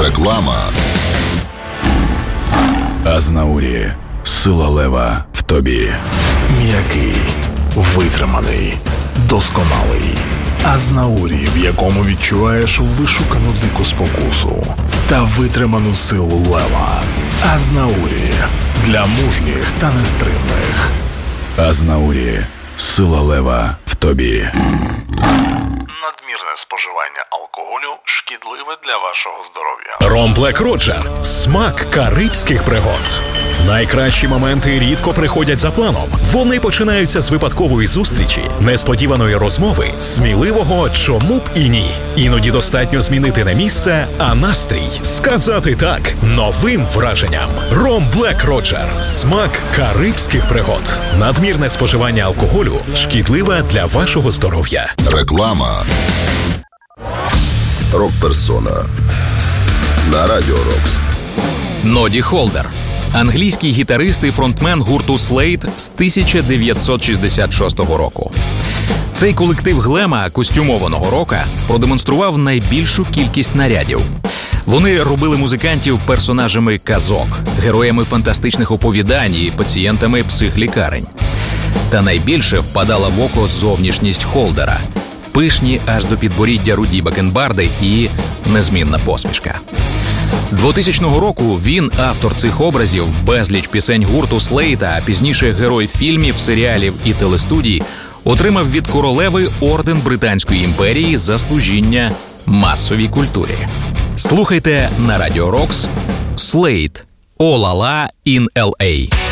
Реклама. Азнаурі. Сила лева в тобі. М'який, витриманий, досконалий. Азнаурі, в якому відчуваєш вишукану дику спокусу та витриману силу лева. Азнаурі. Для мужніх та нестримних. Азнаурі. Сила лева в тобі. Надмірне споживання алкоголю шкідливе для вашого здоров'я. Ром Блек Роджер. Смак карибських пригод. Найкращі моменти рідко приходять за планом. Вони починаються з випадкової зустрічі, несподіваної розмови, сміливого «чому б і ні». Іноді достатньо змінити не місце, а настрій. Сказати «так» новим враженням. Ром Блек Роджер. Смак карибських пригод. Надмірне споживання алкоголю шкідливе для вашого здоров'я. Реклама. Рок-персона на Радіо Рокс. Ноді Холдер. Англійський гітарист і фронтмен гурту Slade з 1966 року. Цей колектив глема костюмованого рока продемонстрував найбільшу кількість нарядів. Вони робили музикантів персонажами казок, героями фантастичних оповідань і пацієнтами психлікарень. Та найбільше впадала в око зовнішність Холдера. Пишні аж до підборіддя руді бакенбарди і незмінна посмішка. 2000 року він, автор цих образів, безліч пісень гурту Slade, а пізніше герой фільмів, серіалів і телестудій, отримав від королеви орден Британської імперії за служіння масовій культурі. Слухайте на Радіо Рокс Slade «All Allah in LA».